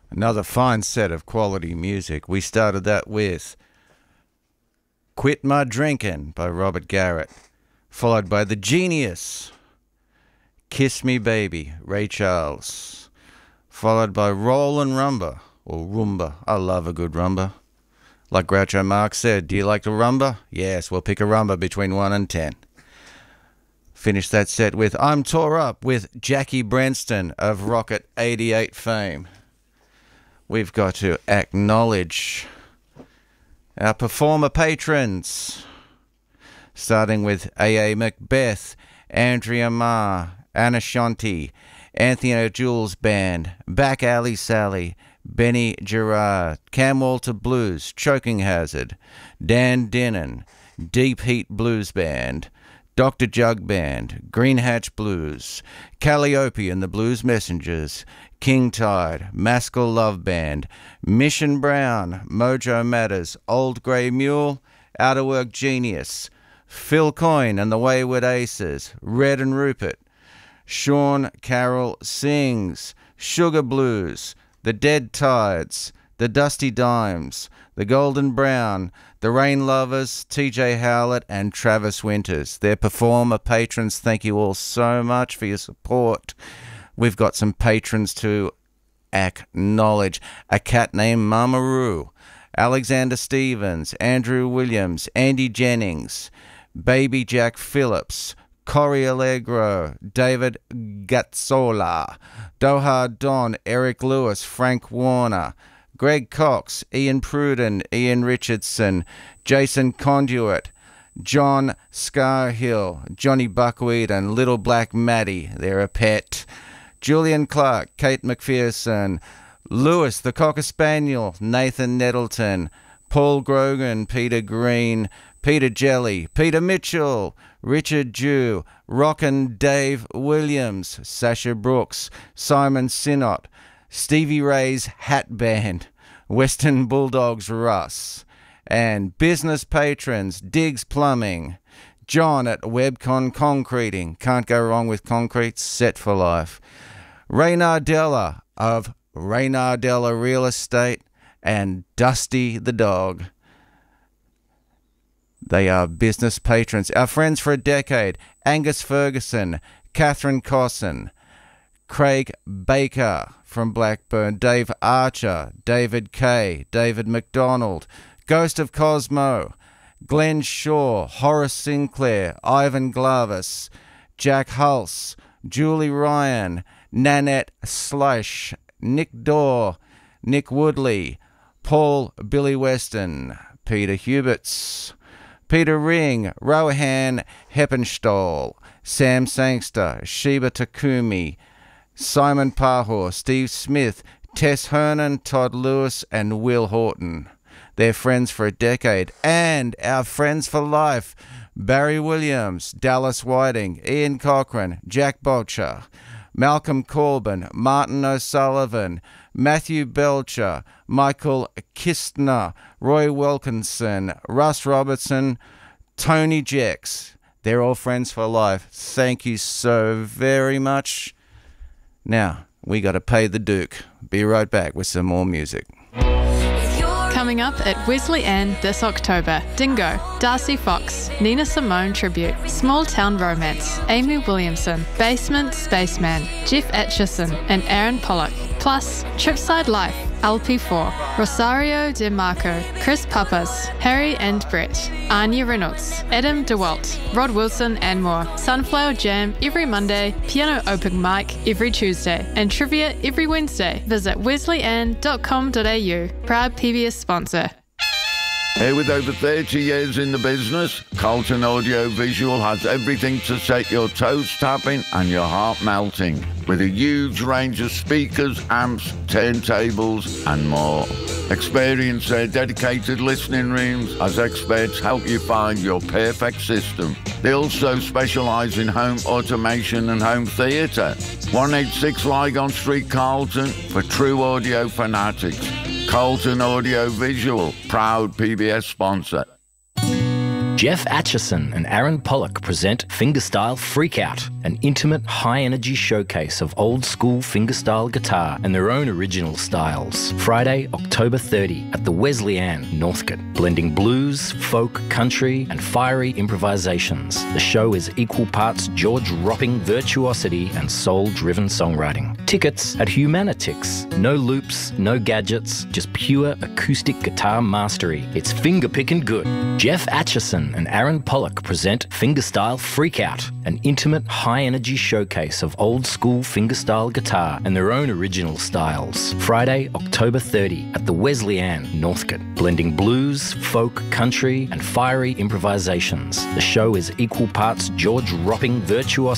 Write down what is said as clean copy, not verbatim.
Another fine set of quality music. We started that with Quit My Drinkin' by Robert Garrett, followed by The Genius, Kiss Me Baby, Ray Charles, followed by Rollin' Rumba, or Rumba. I love a good rumba. Like Groucho Marx said, do you like the rumba? Yes, we'll pick a rumba between 1 and 10. Finish that set with I'm Tore Up with Jackie Branston of Rocket 88 fame. We've got to acknowledge our performer patrons, starting with A.A. Macbeth, Andrea Ma, Anna Shanti, Anthony O'Jules Band, Back Alley Sally, Benny Gerard, Cam Walter Blues, Choking Hazard, Dan Denon, Deep Heat Blues Band, Dr. Jug Band, Green Hatch Blues, Calliope and the Blues Messengers, King Tide, Maskell Love Band, Mission Brown, Mojo Matters, Old Grey Mule, Outer Work Genius, Phil Coyne and the Wayward Aces, Red and Rupert, Sean Carroll Sings, Sugar Blues, The Dead Tides, The Dusty Dimes, The Golden Brown, The Rain Lovers, TJ Howlett and Travis Winters. Their performer patrons, thank you all so much for your support. We've got some patrons to acknowledge. A cat named Mama Roo, Alexander Stevens, Andrew Williams, Andy Jennings, Baby Jack Phillips, Corey Allegro, David Gatzola, Doha Don, Eric Lewis, Frank Warner, Greg Cox, Ian Pruden, Ian Richardson, Jason Conduit, John Scarhill, Johnny Buckwheat and Little Black Maddie, they're a pet, Julian Clark, Kate McPherson, Lewis the Cocker Spaniel, Nathan Nettleton, Paul Grogan, Peter Green, Peter Jelly, Peter Mitchell, Richard Jew, Rockin' Dave Williams, Sasha Brooks, Simon Sinnott, Stevie Ray's Hat Band, Western Bulldogs Russ, and business patrons Diggs Plumbing, John at Webcon Concreting, can't go wrong with concrete, set for life, Raynardella of Raynardella Real Estate, and Dusty the Dog. They are business patrons. Our friends for a decade, Angus Ferguson, Catherine Cosson, Craig Baker from Blackburn, Dave Archer, David Kay, David McDonald, Ghost of Cosmo, Glenn Shaw, Horace Sinclair, Ivan Glavis, Jack Hulse, Julie Ryan, Nanette Slush, Nick Dorr, Nick Woodley, Paul Billy Weston, Peter Huberts, Peter Ring, Rohan Heppenstall, Sam Sangster, Sheba Takumi, Simon Pahor, Steve Smith, Tess Hernan, Todd Lewis, and Will Horton. They're friends for a decade. And our friends for life, Barry Williams, Dallas Whiting, Ian Cochran, Jack Bolcher, Malcolm Corbin, Martin O'Sullivan, Matthew Belcher, Michael Kistner, Roy Wilkinson, Russ Robertson, Tony Jex. They're all friends for life. Thank you so very much. Now, we got to pay the Duke. Be right back with some more music. Coming up at Wesley Ann this October, Dingo, Darcy Fox, Nina Simone Tribute, Small Town Romance, Amy Williamson, Basement Spaceman, Jeff Atchison and Aaron Pollock, plus Tripside Life, LP4, Rosario DeMarco, Chris Papas, Harry and Brett, Anya Reynolds, Adam DeWalt, Rod Wilson and more. Sunflower Jam every Monday, piano open mic every Tuesday, and trivia every Wednesday. Visit wesleyann.com.au, proud PBS sponsor. Here with over 30 years in the business, Carlton Audio Visual has everything to set your toes tapping and your heart melting, with a huge range of speakers, amps, turntables and more. Experience their dedicated listening rooms as experts help you find your perfect system. They also specialise in home automation and home theatre. 186 Lygon Street, Carlton, for true audio fanatics. Carlton Audio Visual, proud PBS sponsor. Jeff Atchison and Aaron Pollock present Fingerstyle Freakout, an intimate, high-energy showcase of old-school fingerstyle guitar and their own original styles. Friday, October 30 at the Wesleyan, Northcote. Blending blues, folk, country and fiery improvisations. The show is equal parts jaw-dropping virtuosity and soul-driven songwriting. Tickets at Humanitix. No loops, no gadgets, just pure acoustic guitar mastery. It's finger-picking good. Jeff Atchison and Aaron Pollock present Fingerstyle Freakout, an intimate, high-energy showcase of old-school fingerstyle guitar and their own original styles. Friday, October 30 at the Wesleyan, Northcote. Blending blues, folk, country and fiery improvisations. The show is equal parts jaw-dropping virtuosity